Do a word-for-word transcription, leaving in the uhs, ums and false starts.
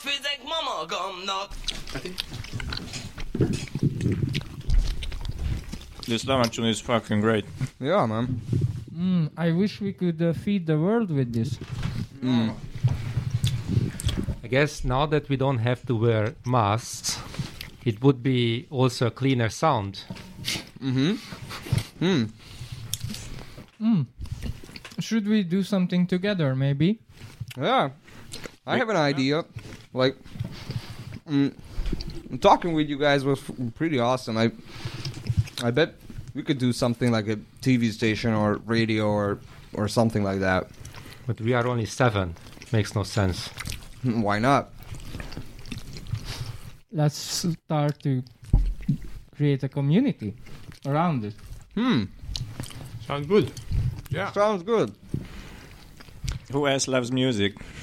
Fizek ma magamnak. This lamantune is fucking great. Yeah, man. Mm, I wish we could uh, feed the world with this. Mm. I guess now that we don't have to wear masks, it would be also a cleaner sound. Mm-hmm. Hmm. Mm. Should we do something together, maybe? Yeah. I have an idea. Like, mm, talking with you guys was f- pretty awesome. I, I bet we could do something like a T V station or radio or or something like that. But we are only seven. Makes no sense. Why not? Let's start to create a community around it. Hmm. Sounds good. Sounds good. Who else loves music?